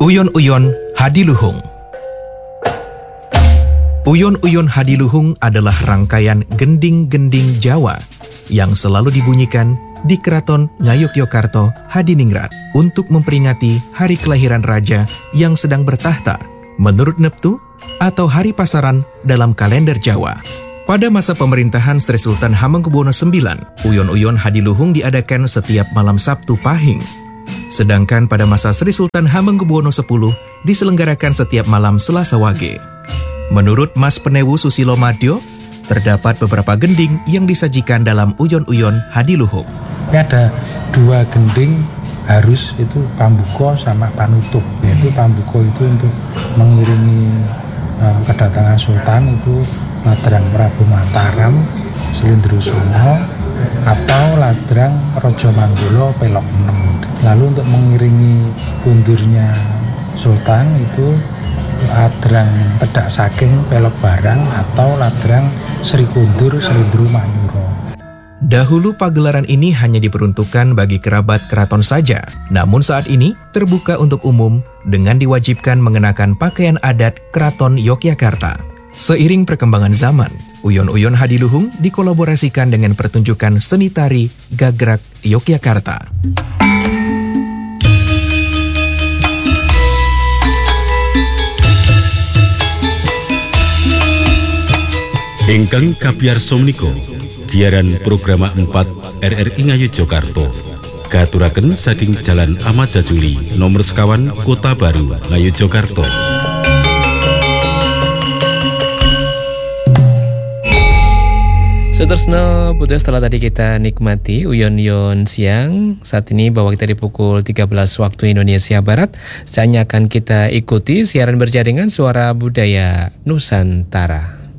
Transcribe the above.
Uyon-uyon Hadiluhung. Uyon-uyon Hadiluhung adalah rangkaian gending-gending Jawa yang selalu dibunyikan di Keraton Ngayogyakarta Hadiningrat untuk memperingati hari kelahiran raja yang sedang bertahta menurut Neptu atau hari pasaran dalam kalender Jawa. Pada masa pemerintahan Sri Sultan Hamengkubuwono IX, uyon-uyon Hadiluhung diadakan setiap malam Sabtu Pahing. Sedangkan pada masa Sri Sultan Hamengkubuwono X diselenggarakan setiap malam Selasa Wage. Menurut Mas Penewu Susilo Madyo, terdapat beberapa gending yang disajikan dalam uyon-uyon Hadiluhung. Ada dua gending harus itu pambuko sama panutup. Yaitu pambuko itu untuk mengiringi kedatangan Sultan itu ladrang Prabu Mataram, Slendrosono, atau ladrang Raja Manggala Pelok 6. Lalu untuk mengiringi kundurnya Sultan itu ladrang Pedak Saking Pelok Barang atau ladrang Sri Kundur Slendro Manyuro. Dahulu pagelaran ini hanya diperuntukkan bagi kerabat keraton saja, namun saat ini terbuka untuk umum dengan diwajibkan mengenakan pakaian adat Keraton Yogyakarta. Seiring perkembangan zaman, uyon-uyon Hadiluhung dikolaborasikan dengan pertunjukan seni tari Gagrak Yogyakarta. Ingkang kabiyarsa menika giaran program 4 RRI Ngayogyakarta katuraken saking Jalan Ahmad Jajuli nomor 51 Kota Baru Ngayogyakarta. Sutresno Putra, setelah tadi kita nikmati uyon-uyon siang, saat ini bahwa kita di pukul 13 waktu Indonesia Barat, saatnya akan kita ikuti siaran berjaringan Suara Budaya Nusantara.